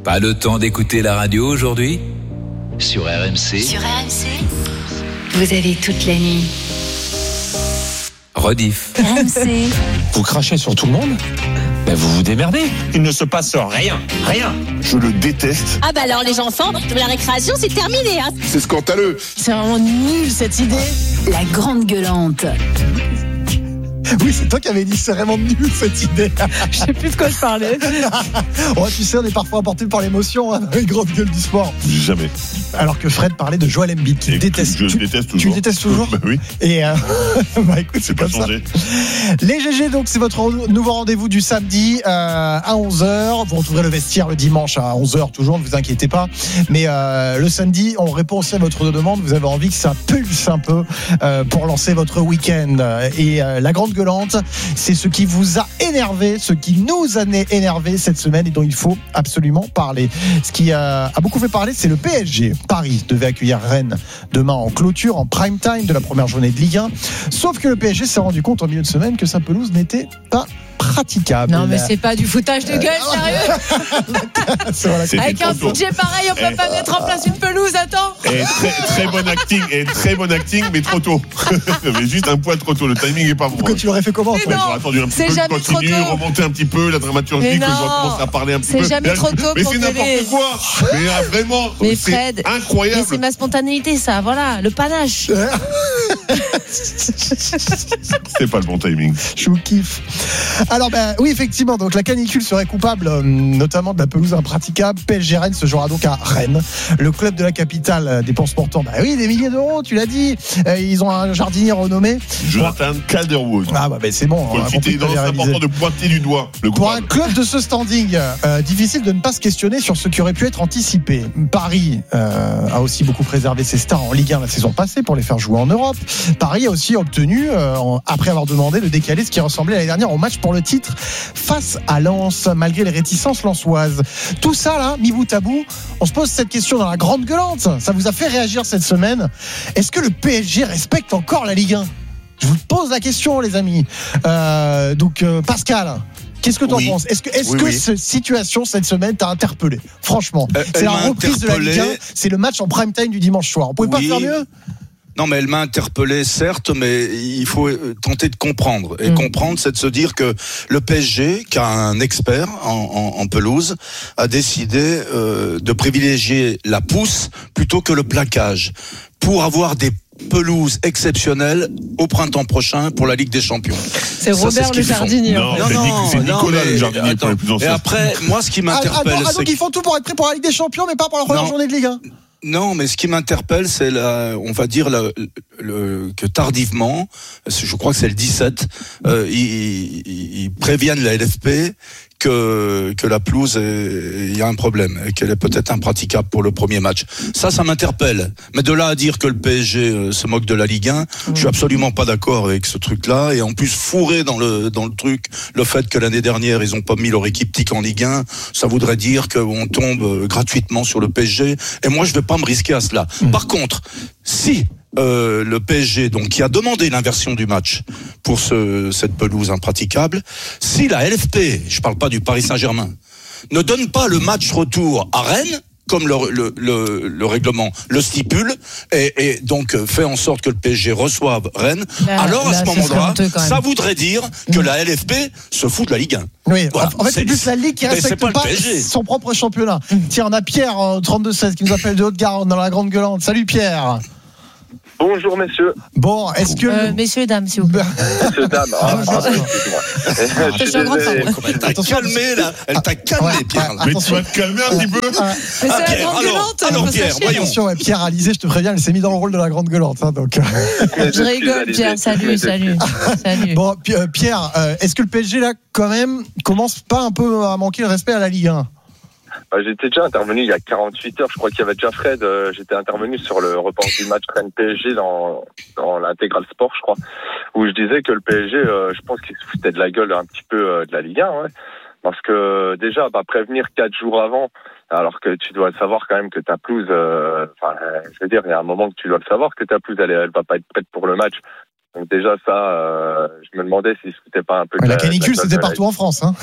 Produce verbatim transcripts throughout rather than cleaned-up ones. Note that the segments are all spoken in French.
Pas le temps d'écouter la radio aujourd'hui ? Sur R M C. Sur R M C, vous avez toute la nuit. Rediff. R M C. Vous crachez sur tout le monde ? Ben vous vous démerdez. Il ne se passe rien. Rien. Je le déteste. Ah bah alors les enfants, la récréation c'est terminé hein. C'est scandaleux. C'est vraiment nul cette idée. La grande gueulante. Oui, c'est toi qui avais dit c'est vraiment nul cette idée. Je sais plus de quoi je parlais. Oh, tu sais, on est parfois emporté par l'émotion hein, dans les grandes gueules du sport. Jamais. Alors que Fred parlait de Joel Embiid qui Et déteste. Je tu, déteste toujours. Tu le détestes toujours ? Bah oui. Et euh, bah écoute, c'est, C'est pas comme changé. ça. Les G G, donc c'est votre nouveau rendez-vous du samedi euh, à onze heures. Vous retrouverez le vestiaire le dimanche à onze heures toujours, ne vous inquiétez pas. Mais euh, le samedi, on répond aussi à votre demande. Vous avez envie que ça pulse un peu euh, pour lancer votre week-end. Et euh, la grande gueulante, c'est ce qui vous a énervé, ce qui nous a énervé cette semaine et dont il faut absolument parler. Ce qui a, a beaucoup fait parler, c'est le P S G. Paris devait accueillir Rennes demain en clôture, en prime time de la première journée de Ligue un. Sauf que le P S G s'est rendu compte en milieu de semaine que sa pelouse n'était pas praticable. Non mais c'est pas du foutage de gueule, sérieux. C'était Avec un trop tôt. budget pareil, on peut Eh. pas mettre en place une pelouse, attends. Et très, très bon acting, et très bon acting, mais trop tôt. Mais juste un poil trop tôt. Le timing est pas bon. Pourquoi tu l'aurais fait comment Mais toi ? non. J'aurais attendu un petit C'est peu, jamais trop continuer, tôt. remonter un petit peu la dramaturgie, Mais que je non. commence à parler un petit C'est peu. jamais trop tôt Mais pour c'est télé. n'importe quoi. Mais ah, vraiment, Mais c'est Fred, incroyable. Mais c'est ma spontanéité ça, voilà, le panache. C'est pas le bon timing. Je vous kiffe. Alors ben oui, effectivement, donc la canicule serait coupable euh, notamment de la pelouse impraticable. P S G Rennes se jouera donc à Rennes. Le club de la capitale euh, dépense pourtant bah oui, des milliers d'euros, tu l'as dit. Euh, ils ont un jardinier renommé. Jonathan Calderwood. Ah bah ben c'est bon, Faut on le a citer, compris que non, t'avais c'est révisé. important de pointer du doigt le Pour un coupable. club de ce standing, euh, difficile de ne pas se questionner sur ce qui aurait pu être anticipé. Paris euh, a aussi beaucoup préservé ses stars en Ligue un la saison passée pour les faire jouer en Europe. Paris a aussi obtenu, euh, après avoir demandé, de décaler ce qui ressemblait l'année dernière au match pour le titre face à Lens, malgré les réticences lensoises. Tout ça, là, mis bout à bout, on se pose cette question dans la grande gueulante. Ça vous a fait réagir cette semaine. Est-ce que le P S G respecte encore la Ligue un ? Je vous pose la question, les amis. Euh, donc, euh, Pascal, qu'est-ce que tu en Oui. penses ? Est-ce que, est-ce Oui, que oui. cette situation cette semaine t'a interpellé ? Franchement, Euh, c'est elle la m'a reprise de la Ligue un, interpellé. c'est le match en prime time du dimanche soir. On pouvait Oui. pas faire mieux ? Non, mais elle m'a interpellé, certes, mais il faut euh, tenter de comprendre. Et Mm. comprendre, c'est de se dire que le P S G, qui a un expert en, en, en pelouse, a décidé euh, de privilégier la pousse plutôt que le plaquage pour avoir des pelouses exceptionnelles au printemps prochain pour la Ligue des Champions. C'est Ça, Robert ce le qu'ils font. jardinier. Non, Non, c'est non, Nic- c'est non, Nicolas mais, le jardinier attends. pour les plus Et anciens. après, moi, ce qui Ah, ah, m'interpelle, donc, ah, donc c'est ils font tout pour être prêts pour la Ligue des Champions, mais pas pour la première Non. journée de Ligue un. Non, mais ce qui m'interpelle, c'est la, on va dire la, le, que tardivement, je crois que c'est le dix-sept, euh, ils, ils, ils préviennent la L F P que que la pelouse, il y a un problème et qu'elle est peut-être impraticable pour le premier match. Ça, ça m'interpelle. Mais de là à dire que le P S G euh, se moque de la Ligue un, je suis absolument pas d'accord avec ce truc-là. Et en plus, fourré dans le dans le truc, le fait que l'année dernière ils ont pas mis leur équipe tic en Ligue un, ça voudrait dire qu'on tombe euh, gratuitement sur le P S G. Et moi, je vais pas me risquer à cela. Mmh. Par contre, si Euh, le P S G, donc, qui a demandé l'inversion du match pour ce, cette pelouse impraticable, si la L F P, je parle pas du Paris Saint-Germain, ne donne pas le match retour à Rennes, comme le, le, le, le règlement le stipule, et, et donc fait en sorte que le P S G reçoive Rennes, Là, alors à là, ce ce moment-là, serait honteux, quand même. ça voudrait dire que la L F P se fout de la Ligue un. Oui, Voilà. en fait, c'est, C'est- plus la Ligue qui mais respecte c'est pas pas, le P S G. son propre championnat. Tiens, on a Pierre, euh, trente-deux seize, qui nous appelle de Haute-Garonne, dans la Grande Gueulante. Salut Pierre. Bonjour messieurs, Bon, est-ce que... Euh, messieurs et dames, s'il vous plaît. messieurs, dames. Ah, pardon, excuse-moi. Je suis un grand désolé. fan. Elle t'a Attention, calmé, là. Elle t'a calmé, ouais, Pierre. ouais, là. Mais tu vas te calmer un petit peu. Ah, Mais c'est la Pierre, grande alors, gueulante. alors, faut Pierre, sachez. voyons. attention, ouais, Pierre Alizé, je te préviens, elle s'est mise dans le rôle de la Grande Gueulante. Hein, donc. Je rigole, Pierre. Salut, salut. Salut. Bon, P- euh, Pierre, euh, est-ce que le P S G, là, quand même, commence pas un peu à manquer le respect à la Ligue un ? Euh, J'étais déjà intervenu il y a quarante-huit heures, je crois qu'il y avait déjà Fred, euh, j'étais intervenu sur le report du match Rennes-P S G dans, dans l'intégral sport, je crois, où je disais que le P S G, euh, je pense qu'il se foutait de la gueule un petit peu euh, de la Ligue un, ouais. Parce que déjà, bah, prévenir quatre jours avant, alors que tu dois savoir quand même que ta pelouse, euh, enfin, je veux dire, il y a un moment que tu dois le savoir que ta pelouse, elle, elle va pas être prête pour le match. Donc déjà ça, euh, je me demandais s'il se foutait pas un peu de La la canicule, de la c'était gueule de la partout en France. Hein.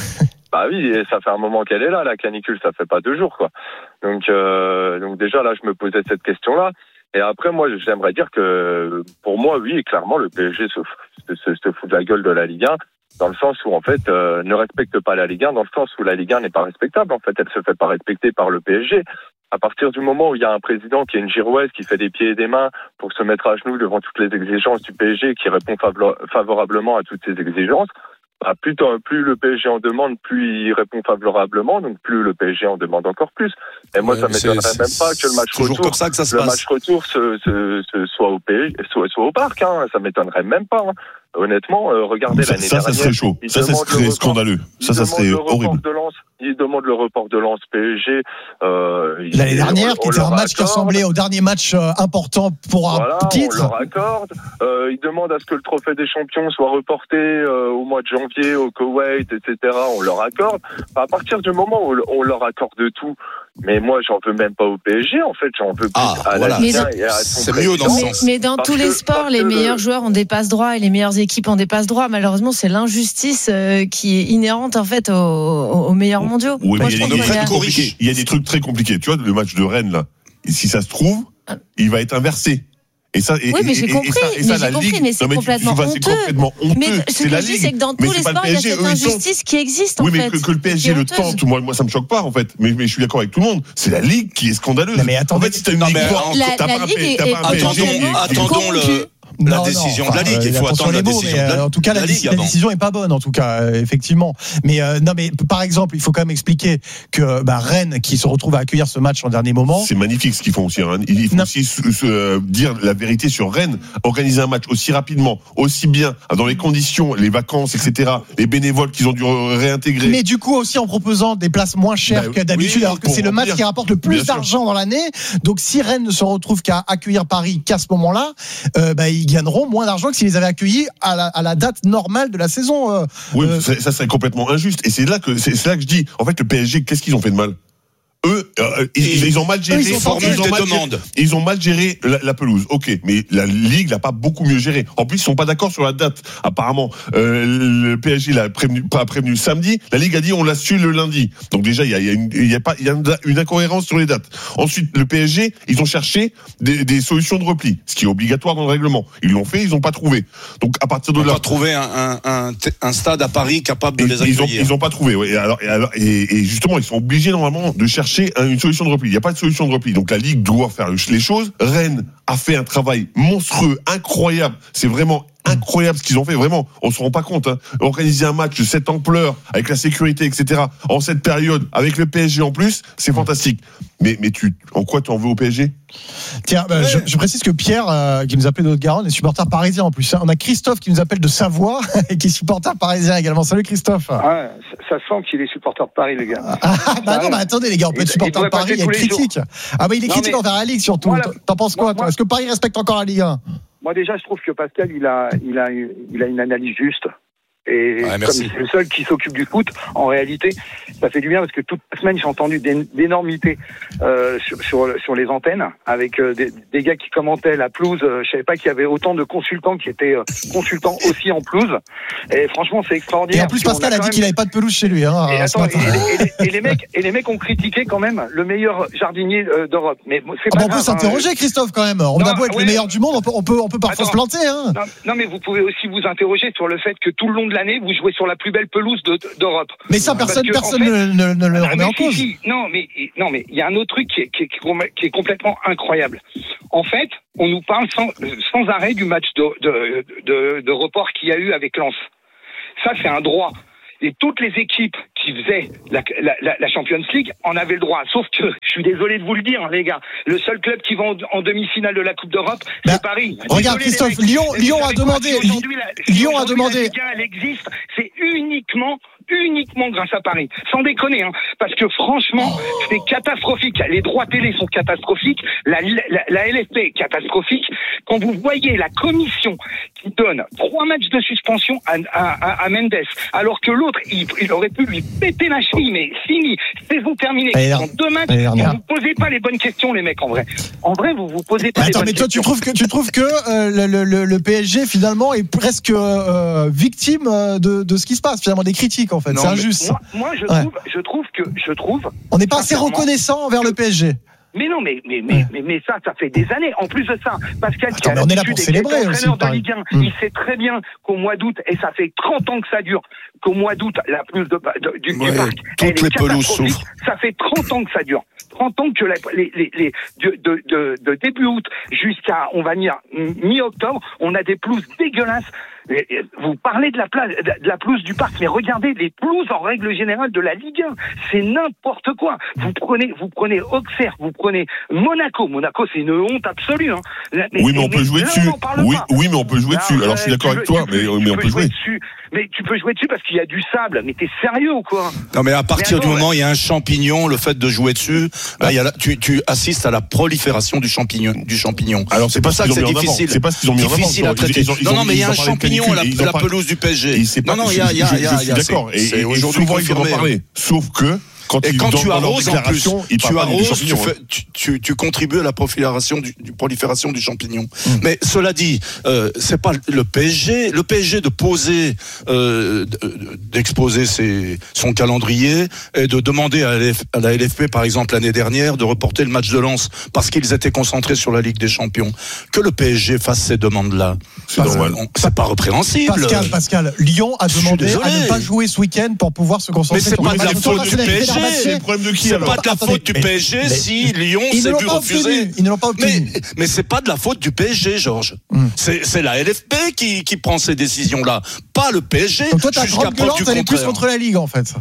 Bah oui, et ça fait un moment qu'elle est là, la canicule, ça fait pas deux jours, quoi. Donc, euh, donc déjà là, je me posais cette question-là. Et après, moi, j'aimerais dire que, pour moi, oui, clairement, le P S G se, se, se fout de la gueule de la Ligue un, dans le sens où, en fait, euh, ne respecte pas la Ligue un, dans le sens où la Ligue un n'est pas respectable. En fait, elle se fait pas respecter par le P S G. À partir du moment où il y a un président qui est une girouette, qui fait des pieds et des mains pour se mettre à genoux devant toutes les exigences du P S G, qui répond favorablement à toutes ces exigences, bah, plus, plus le P S G en demande, plus il répond favorablement, donc plus le P S G en demande encore plus. Et moi, ouais, ça m'étonnerait même pas que le match retour, comme ça que ça se le passe. match retour se, se, se, soit au P S G, soit, soit au parc, hein. Ça m'étonnerait même pas. Hein. Honnêtement, euh, regardez ça, l'année ça, dernière. Ça, serait chaud. Ça, ça serait report, scandaleux. Ça, ça serait horrible. De Lens, il demande le report de Lens P S G. Euh, L'année dernière, on, qui était un match accorde. qui ressemblait au dernier match euh, important pour un voilà, titre. On leur accorde. Euh, il demande à ce que le trophée des champions soit reporté euh, au mois de janvier au Koweït, et cetera. On leur accorde. À partir du moment où on leur accorde tout, mais moi, j'en veux même pas au P S G. En fait, j'en veux plus ah, à voilà. la Ligue un dans, et à son c'est mieux dans ce mais, sens. Mais dans parce tous que, les sports, les meilleurs le... joueurs ont des passes droits et les meilleures équipes ont des passes droits. Malheureusement, c'est l'injustice euh, qui est inhérente en fait aux, aux meilleurs mondiaux. Oui, moi, mais il y, y, a des il y a des trucs très compliqués. Tu vois, le match de Rennes là, et si ça se trouve, ah. il va être inversé. Et ça, et, oui, mais j'ai et, compris, et ça, et ça, mais j'ai compris, Ligue, mais c'est non, mais complètement, tu, tu honteux. complètement honteux. Mais ce c'est que la je dis, Ligue. c'est que dans tous les sports, il y a cette injustice qui existe, en oui, fait. Oui, mais que, que le P S G le tente, moi, moi, ça me choque pas, en fait. Mais, mais je suis d'accord avec tout le monde. C'est la Ligue qui est scandaleuse. Non, mais attendez, en fait, si t'as une Ligue forte, t'as pas un P S G. Attendons le. La non, décision non, de la Ligue, euh, il faut attendre la mots, décision mais, de la Ligue. En tout cas, la, la, Ligue, la décision est pas bonne, en tout cas, euh, effectivement. Mais euh, non, mais par exemple, il faut quand même expliquer que bah, Rennes, qui se retrouve à accueillir ce match en dernier moment, c'est magnifique ce qu'ils font aussi. Hein. Il faut non. aussi se, se, euh, dire la vérité sur Rennes, organiser un match aussi rapidement, aussi bien, dans les conditions, les vacances, et cetera, les bénévoles qu'ils ont dû réintégrer. Mais du coup aussi en proposant des places moins chères bah, que d'habitude, oui, alors que c'est le match dire. qui rapporte le plus d'argent dans l'année. Donc si Rennes ne se retrouve qu'à accueillir Paris qu'à ce moment-là, euh, bah, ils gagneront moins d'argent que s'ils les avaient accueillis à la, à la date normale de la saison. Euh, oui, euh, ça serait complètement injuste. Et c'est là que c'est, c'est là que je dis, en fait, le P S G, qu'est-ce qu'ils ont fait de mal ? Eux, euh, ils, ils ont mal géré. Eux, ils, ont ils, ont mal géré ils ont mal géré la, la pelouse. Ok, mais la Ligue l'a pas beaucoup mieux géré. En plus, ils sont pas d'accord sur la date. Apparemment, euh, le P S G l'a prévenu, pas prévenu samedi. La Ligue a dit on l'a su le lundi. Donc déjà, il y a, il y a une, il y a pas, il y a une incohérence sur les dates. Ensuite, le P S G, ils ont cherché des, des solutions de repli, ce qui est obligatoire dans le règlement. Ils l'ont fait, ils ont pas trouvé. Donc à partir de ils là, ont pas trouvé un, un, un, un stade à Paris capable de et, les accueillir. Ils ont, ils ont pas trouvé. Ouais. Et, alors, et, alors, et, et justement, ils sont obligés normalement de chercher une solution de repli. Il n'y a pas de solution de repli. Donc la Ligue doit faire les choses. Rennes a fait un travail monstrueux, incroyable. C'est vraiment incroyable ce qu'ils ont fait. Vraiment, on se rend pas compte. Hein. Organiser un match de cette ampleur, avec la sécurité, et cetera, en cette période, avec le P S G en plus, c'est fantastique. Mais, mais tu, en quoi tu en veux au P S G ? Tiens, bah, ouais. je, je précise que Pierre, euh, qui nous appelle de Haute-Garonne, est supporter parisien en plus. On a Christophe qui nous appelle de Savoie et qui est supporter parisien également. Salut Christophe. Ah, ça sent qu'il est supporter de Paris, les gars. Ah, bah non, bah attendez les gars, on peut être supporter de Paris, il y a une critique. Ah bah il est non, critique envers la Ligue surtout. Moi, T'en penses quoi, moi, toi ? Est-ce que Paris respecte encore la Ligue un ? Moi déjà, je trouve que Pascal, il a, il a, il a une analyse juste. Et ouais, comme c'est le seul qui s'occupe du foot, en réalité, ça fait du bien parce que toute la semaine, j'ai entendu d'énormités euh, sur, sur, sur les antennes avec euh, des, des gars qui commentaient la pelouse. Euh, je savais pas qu'il y avait autant de consultants qui étaient euh, consultants aussi en pelouse. Et franchement, c'est extraordinaire. Et en plus, Pascal a, a dit même... qu'il n'avait pas de pelouse chez lui. Hein, et, attends, et, et, et, et, les mecs, et les mecs ont critiqué quand même le meilleur jardinier euh, d'Europe. Mais c'est ah pas bon, on peut s'interroger, hein, Christophe, quand même. On non, a beau être ouais, le meilleur du monde, on peut, on peut, on peut parfois attends, se planter. Hein. Non, non, mais vous pouvez aussi vous interroger sur le fait que tout le long de l'année, vous jouez sur la plus belle pelouse de, d'Europe. Mais ça, personne, que, personne en fait, ne, ne le remet en cause. Si, si, non, mais non, mais il y a un autre truc qui est, qui, est, qui est complètement incroyable. En fait, on nous parle sans, sans arrêt du match de, de, de, de report qu'il y a eu avec Lens. Ça, c'est un droit. Et toutes les équipes qui faisaient la, la, la, la Champions League en avaient le droit. Sauf que, je suis désolé de vous le dire, les gars, le seul club qui va en, en demi-finale de la Coupe d'Europe, bah, c'est Paris. Regarde, désolé, Christophe, Lyon, Lyon a demandé. Si aujourd'hui, la, si Lyon a demandé. La Ligue un, elle existe, c'est uniquement. uniquement grâce à Paris. Sans déconner, hein. Parce que franchement, c'est catastrophique. Les droits télé sont catastrophiques. La, la, la L F P est catastrophique. Quand vous voyez la commission qui donne trois matchs de suspension à, à, à Mendes, alors que l'autre, il, il aurait pu lui péter la cheville, mais fini, saison terminée. En deux matchs, vous vous posez pas les bonnes questions, les mecs, en vrai. En vrai, vous vous posez pas Attends, les bonnes mais toi, questions. tu trouves que, tu trouves que euh, le, le, le P S G, finalement, est presque euh, victime de, de ce qui se passe, finalement, des critiques, en en fait. Non, c'est mais injuste. Moi, moi, je Ouais. trouve, je trouve que, je trouve. On n'est pas assez sincèrement, reconnaissant envers le P S G. Mais non, mais, mais, mais, mais, mais ça, ça fait des années. En plus de ça, Pascal, qui Attends, a mais on est là l'habitude pour d'être célébrer aussi, entraîneur de pareil. Ligue un, Mm. il sait très bien qu'au mois d'août, et ça fait trente ans que ça dure, qu'au mois d'août, la pelouse de, de, du, Ouais, du parc, toutes elle est les pelouses catastrophique. souffrent. Ça fait trente ans que ça dure. trente ans que la, les, les, les, de, de, de, de début août jusqu'à, on va dire, mi-octobre, on a des pelouses dégueulasses. Et, et, vous parlez de la, place, de la pelouse du parc, mais regardez les pelouses en règle générale de la Ligue un. C'est n'importe quoi. Vous prenez, vous prenez Auxerre, vous prenez Monaco. Monaco, c'est une honte absolue. Hein. Mais, Oui, mais on peut jouer là, dessus. on n'en parle Oui, pas. oui, mais on peut jouer Ah, dessus. Alors, je suis ouais, d'accord tu avec peux- toi, tu mais, peux- mais tu on peux peut jouer. dessus. Mais tu peux jouer dessus parce qu'il y a du sable. Mais t'es sérieux ou quoi? Non, mais à partir Mais attends, du moment où il y a un champignon, le fait de jouer dessus, bah, il y a la- tu, tu assistes à la prolifération du champignon. Du champignon. Alors, c'est pas pour ce ça qu'ils que ont c'est mis en avant. difficile. C'est pas ce qu'ils ont mis en avant. Difficile à Ils ont- traiter. ils ont- ils Non, ont- non, mais il y a ils un ont parlé de champignon à la, canicule, ils ont la pas- pelouse du P S G. Et c'est pas- Non, non, il y je- a, il y a, je- il y a, je il y a- suis d'accord. c'est- Et, c'est et aujourd'hui souvent, ils en ont confirmé. parlé. Sauf que, quand Et ils, quand dans, tu dans leur arroses en plus, déclaration, ils parlent tu pas des arroses, tu, champignons, fais, hein. tu, tu, tu contribues à la prolifération du, du prolifération du champignon. Mais cela dit, euh, c'est pas le P S G, le P S G de poser, euh, d'exposer ses, son calendrier et de demander à, L F, à la L F P, par exemple l'année dernière, de reporter le match de Lens parce qu'ils étaient concentrés sur la Ligue des Champions. Que le P S G fasse ces demandes-là, C'est normal. on- c'est pas répréhensible. Pascal, Pascal, Lyon a Je suis demandé désolé. à ne pas jouer ce week-end pour pouvoir se concentrer Mais c'est sur pas le de match la de faute Tour du national. P S G. Fenerbahçe. C'est le problème de qui, C'est alors pas de la Attendez, faute du mais- P S G mais- si Lyon Ils ne s'est l'ont vu pas refuser. obtenu. Ils ne l'ont pas obtenu. Mais, mais c'est pas de la faute du P S G, Georges. Mm. C'est, c'est la L F P qui, qui prend ces décisions-là, pas le P S G. Donc toi, ta jusqu'à grande preuve du gueulante, elle est plus contraire. contre la Ligue, en fait.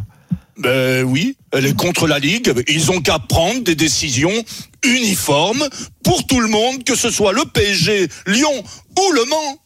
Ben oui, elle est contre la Ligue. Ils ont qu'à prendre des décisions uniformes pour tout le monde, que ce soit le P S G, Lyon ou Le Mans.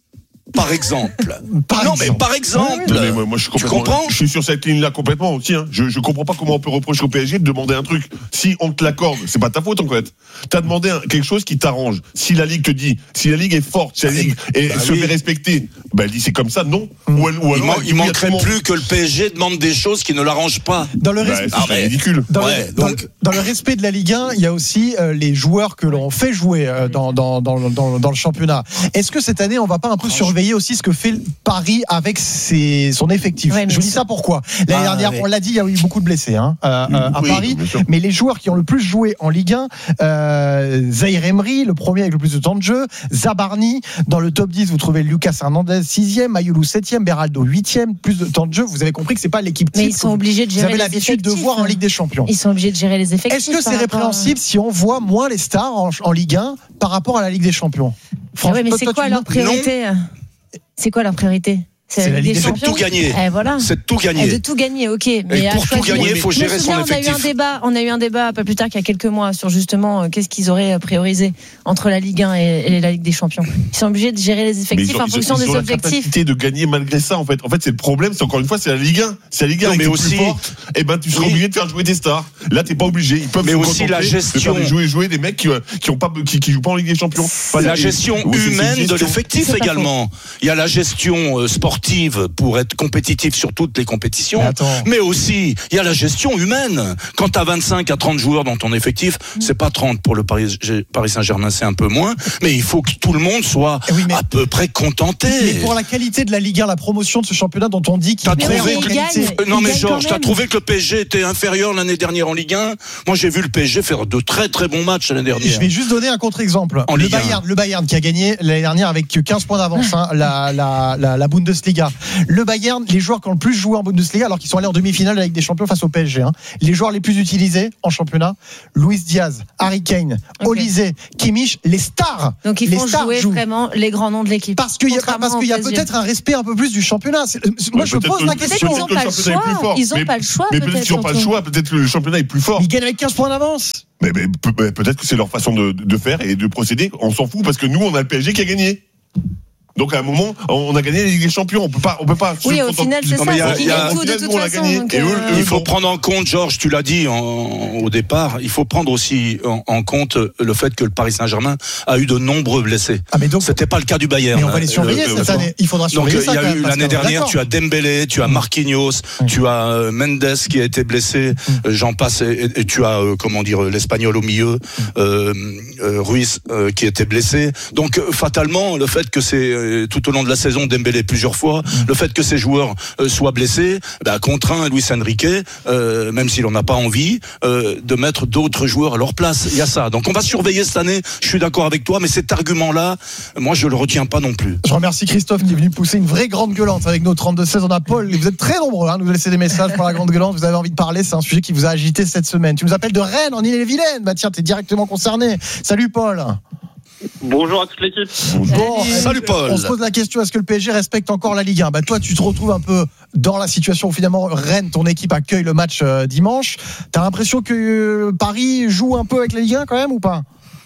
Par exemple. Par non, exemple. mais par exemple. Non, mais moi, moi, je suis tu complètement- comprends Je suis sur cette ligne-là complètement aussi. Hein. Je, je comprends pas comment on peut reprocher au P S G de demander un truc. Si on te l'accorde, c'est pas ta faute en fait. T'as demandé un- quelque chose qui t'arrange. Si la Ligue te dit, si la Ligue est forte, si la Ligue est, bah se oui. fait respecter, ben elle dit c'est comme ça, non. Ou, elle- ou Il, alors, man- elle dit il oui à manquerait tout le monde. plus que le P S G demande des choses qui ne l'arrangent pas. Dans le Bah, respect. c'est Ah, mais- ridicule. Dans, Ouais, le, dans donc- le- dans le respect de la Ligue un, il y a aussi euh, les joueurs que l'on fait jouer euh, dans, dans, dans, dans, dans le championnat. Est-ce que cette année, on va pas un peu surveiller aussi ce que fait Paris avec ses, son effectif? Ouais, mais Je vous dis c'est- ça pourquoi. L'année Ah, dernière, ouais. on l'a dit, il y a eu beaucoup de blessés hein, euh, euh, à Oui, Paris. bien sûr. Mais les joueurs qui ont le plus joué en Ligue un, euh, Zaïre Emery, le premier avec le plus de temps de jeu, Zabarni, dans le top dix, vous trouvez Lucas Hernandez sixième, Mayoulou septième, Beraldo huitième, plus de temps de jeu. Vous avez compris que c'est pas l'équipe Mais type ils sont que obligés de vous gérer avez les l'habitude de effectifs, voir en hein. Ligue des Champions. Ils sont obligés de gérer les effectifs. Est-ce que c'est par rapport à- répréhensible si on voit moins les stars en, en Ligue un par rapport à la Ligue des Champions? Ah Franchement, ouais, mais toi, c'est toi, quoi tu leur montres- priorité C'est quoi leur priorité C'est la Ligue des Champions. C'est tout gagner. Eh, voilà. C'est de tout Eh, gagner. de tout gagner, ok. Mais à pour tout choisir- gagner, il faut Je me gérer son souviens, on a eu un effectif. débat, on a eu un débat pas plus tard qu'il y a quelques mois sur justement euh, qu'est-ce qu'ils auraient priorisé entre la Ligue un et, et la Ligue des Champions. Ils sont obligés de gérer les Mais effectifs ils ont, en ils ont- fonction ils des ont la objectifs. capacité de gagner malgré ça en fait. En fait, c'est le problème, c'est encore une fois, c'est la Ligue un. C'est la Ligue un Non, avec mais les aussi- plus fortes. Et ben, tu seras Oui. obligé de faire jouer des stars. Là, t'es pas obligé. Ils peuvent Mais se aussi la contenter gestion. de faire jouer, jouer des mecs qui, euh, qui ont pas, qui, qui jouent pas en Ligue des Champions. Enfin, La et- gestion oui, c'est- c'est une humaine de gestion. l'effectif C'est pas également. Il y a la gestion euh, sportive pour être compétitif sur toutes les compétitions. Mais attends. Mais aussi, il y a la gestion humaine. Quand tu as vingt-cinq à trente joueurs dans ton effectif, c'est pas trente pour le Paris, Paris Saint-Germain, c'est un peu moins. Mais il faut que tout le monde soit Eh oui, mais- à peu près contenté. Mais pour la qualité de la Ligue un, la promotion de ce championnat dont on dit qu'il T'as perd trouvé en que- qualité. gagne. Euh, Non Il mais gagne Georges, quand t'as même. trouvé que le P S G était inférieur l'année dernière en Ligue un? Moi j'ai vu le P S G faire de très très bons matchs l'année dernière. Je vais juste donner un contre-exemple. En Le Ligue un. Bayern, le Bayern qui a gagné l'année dernière avec quinze points d'avance, hein, la, la, la, la Bundesliga. Le Bayern, les joueurs qui ont le plus joué en Bundesliga, alors qu'ils sont allés en demi-finale avec des champions face au P S G. Hein. Les joueurs les plus utilisés en championnat, Luis Diaz, Harry Kane, Ok. Olise, Kimmich, les stars. Donc ils les font stars jouer jouent. vraiment les grands noms de l'équipe. Parce qu'il y a, Contrairement parce qu'il y a au P S G. peut-être un respect un peu plus du championnat. C'est- Moi, Ouais, je peut-être pose que- la Peut-être question. qu'ils n'ont que le pas le championnat est plus choix. fort. Ils n'ont Mais- pas le choix. Mais peut-être qu'ils n'ont pas le surtout. choix. Peut-être que le championnat est plus fort. Ils gagnent avec quinze points d'avance. Mais, mais pe- pe- peut-être que c'est leur façon de, de faire et de procéder. On s'en fout parce que nous, on a le P S G qui a gagné. Donc à un moment, on a gagné la Ligue des Champions. On peut pas, on peut pas. se Oui, au contenter- final, c'est Non, ça. mais il y a- C'est qu'ils il y a- gagnent tout de Au toute final, nous, on l'a façon. gagné. donc, Et eux, euh, Il eux, faut non. prendre en compte, Georges, tu l'as dit en- au départ, il faut prendre aussi en, en compte le fait que le Paris Saint-Germain a eu de nombreux blessés. Ah, mais donc, C'était pas le cas du Bayern. mais on va les Euh, surveiller euh, cette année. Il faudra Donc surveiller il ça. y quand a même, eu parce l'année que- dernière, d'accord. tu as Dembélé, tu as Marquinhos, Mm. tu as euh, Mendes qui a été blessé, euh, j'en passe, et, et tu as euh, comment dire l'Espagnol au milieu, euh, euh, Ruiz euh, qui était blessé. Donc euh, fatalement, le fait que c'est euh, tout au long de la saison Dembélé plusieurs fois. Mmh. Le fait que ces joueurs euh, soient blessés, bah, contraint Luis Enrique, euh, même s'il en a pas envie, euh, de mettre d'autres joueurs à leur place. Il y a ça. Donc on va surveiller cette année. Je suis d'accord avec toi, mais cet argument-là, moi je le retiens pas non plus. Je remercie Christophe qui est venu pousser une vraie grande gueulante avec nos trente-deux seize. On a Paul. Vous êtes très nombreux à hein, nous laisser des messages pour la grande gueulante. Vous avez envie de parler. C'est un sujet qui vous a agité cette semaine. Tu nous appelles de Rennes, en Ille-et-Vilaine. Bah tiens, t'es directement concerné. Salut Paul. Bonjour à toute l'équipe. Bon, Salut Paul. On se pose la question, est-ce que le P S G respecte encore la Ligue un? Bah toi, tu te retrouves un peu dans la situation où finalement Rennes, ton équipe accueille le match euh, dimanche. T'as l'impression que euh, Paris joue un peu avec la Ligue un quand même ou pas?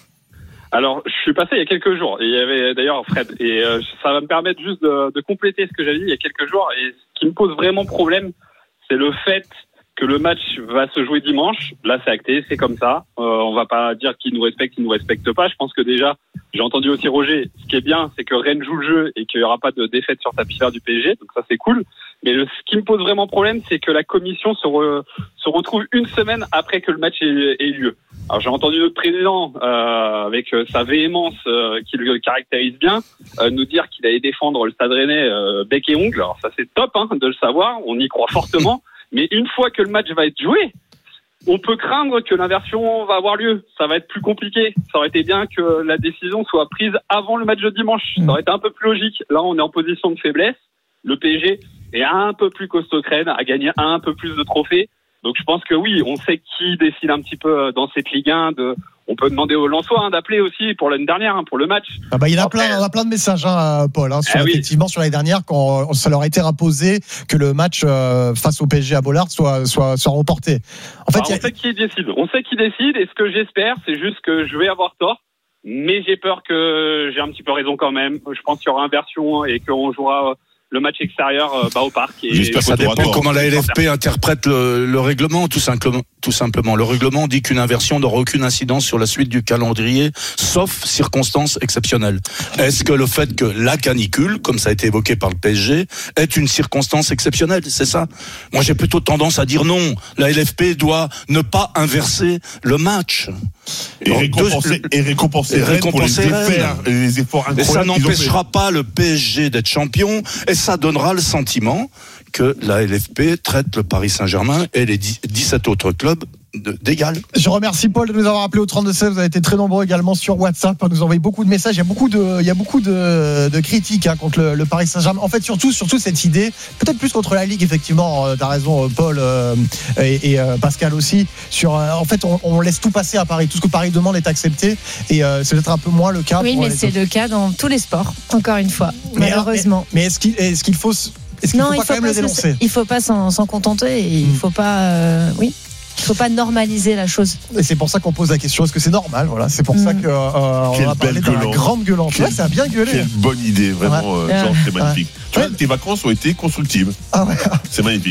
Alors, je suis passé il y a quelques jours. Et il y avait d'ailleurs Fred. Et euh, ça va me permettre juste de, de compléter ce que j'avais dit il y a quelques jours. Et ce qui me pose vraiment problème, c'est le fait que le match va se jouer dimanche. Là, c'est acté, c'est comme ça. Euh, on va pas dire qui nous respecte, qui nous respecte pas. Je pense que déjà, j'ai entendu aussi Roger. Ce qui est bien, c'est que Rennes joue le jeu et qu'il y aura pas de défaite sur tapis vert du P S G. Donc ça, c'est cool. Mais le, ce qui me pose vraiment problème, c'est que la commission se, re, se retrouve une semaine après que le match ait, ait lieu. Alors j'ai entendu notre président, euh, avec sa véhémence euh, qui le caractérise bien, euh, nous dire qu'il allait défendre le Stade Rennais euh, bec et ongle. Alors ça, c'est top hein, de le savoir. On y croit fortement. Mais une fois que le match va être joué, on peut craindre que l'inversion va avoir lieu. Ça va être plus compliqué. Ça aurait été bien que la décision soit prise avant le match de dimanche. Ça aurait été un peu plus logique. Là, on est en position de faiblesse. Le P S G est un peu plus costaud que Rennes, a gagné un peu plus de trophées. Donc je pense que oui, on sait qui décide un petit peu dans cette Ligue un. De... On peut demander aux Lensois hein, d'appeler aussi pour l'année dernière, hein, pour le match. Ah bah, il y en a plein, on a plein de messages, hein, Paul, hein, sur, ah oui. effectivement sur l'année dernière, quand ça leur a été imposé que le match euh, face au P S G à Bollaert soit, soit, soit reporté. En fait, Alors, a... on sait qui décide. On sait qui décide, et ce que j'espère, c'est juste que je vais avoir tort. Mais j'ai peur que j'ai un petit peu raison quand même. Je pense qu'il y aura inversion et qu'on jouera le match extérieur euh, bah, au parc. Et J'espère que ça dépend comment la L F P interprète le, le règlement, tout simplement, tout simplement. Le règlement dit qu'une inversion n'aura aucune incidence sur la suite du calendrier, sauf circonstances exceptionnelles. Est-ce que le fait que la canicule, comme ça a été évoqué par le P S G, est une circonstance exceptionnelle? C'est ça? Moi, j'ai plutôt tendance à dire non. La L F P doit ne pas inverser le match. Et Donc, récompenser, deux, et récompenser, et récompenser pour les efforts, les efforts incroyables. Et ça n'empêchera pas le P S G d'être champion, et ça donnera le sentiment que la L F P traite le Paris Saint-Germain et les dix-sept autres clubs d'égal. Je remercie Paul de nous avoir appelé au trente-deux seize. Vous avez été très nombreux également sur WhatsApp à nous envoyer beaucoup de messages. Il y a beaucoup de, il y a beaucoup de, de critiques hein, contre le, le Paris Saint-Germain. En fait, surtout, surtout cette idée, peut-être plus contre la Ligue, effectivement. Euh, t'as raison, Paul euh, et, et euh, Pascal aussi. Sur, euh, en fait, on, on laisse tout passer à Paris. Tout ce que Paris demande est accepté, et euh, c'est peut-être un peu moins le cas. Oui, pour mais les c'est autres. le cas dans tous les sports. Encore une fois, mais malheureusement. Alors, mais, mais est-ce qu'il, est-ce qu'il faut Est-ce qu'il non, faut pas il faut quand même pas le dénoncer? Il faut pas s'en, s'en contenter. Et il faut pas, euh, oui, il faut pas normaliser la chose. Et c'est pour ça qu'on pose la question. Est-ce que c'est normal? Voilà, c'est pour mmh. ça que euh, on va parler de la grande gueulante. Quelle, ouais, ça a bien gueulé. Quelle bonne idée, vraiment. Ouais. Euh, genre, c'est magnifique. Ouais. Tu vois, tes vacances ont été constructives. Ah ouais. C'est magnifique.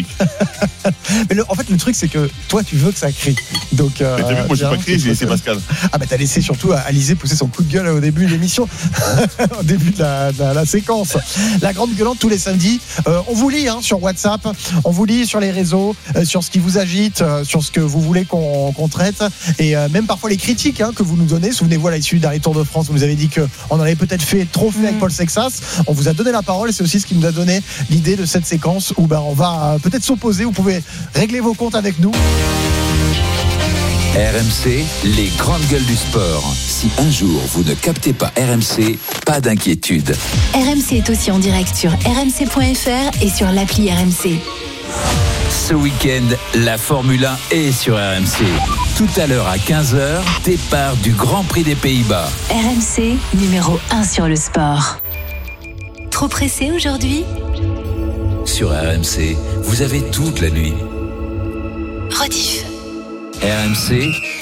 Mais le, en fait, le truc, c'est que toi, tu veux que ça crie. Donc, euh, mais t'as vu que moi, j'ai pas crié, j'ai laissé Pascal. Ah bah t'as laissé surtout Alizé pousser son coup de gueule au début de l'émission, au début de la, de la, la séquence. La grande gueulante tous les samedis. Euh, on vous lit hein, sur WhatsApp, on vous lit sur les réseaux, euh, sur ce qui vous agite, euh, sur ce que vous voulez qu'on, qu'on traite, et euh, même parfois les critiques hein, que vous nous donnez. Souvenez-vous à l'issue du dernier Tour de France, vous nous avez dit que on en avait peut-être fait trop fait mmh. avec Paul Sexas. On vous a donné la parole, et c'est aussi ce qui nous a donné l'idée de cette séquence où ben on va euh, peut-être s'opposer. Vous pouvez régler vos comptes avec nous. R M C, les grandes gueules du sport. Si un jour vous ne captez pas R M C, pas d'inquiétude. R M C est aussi en direct sur r m c point f r et sur l'appli R M C. Ce week-end, la Formule un est sur R M C. Tout à l'heure à quinze heures, départ du Grand Prix des Pays-Bas. R M C, numéro un sur le sport. Trop pressé aujourd'hui? Sur R M C, vous avez toute la nuit. Rediff. R M C,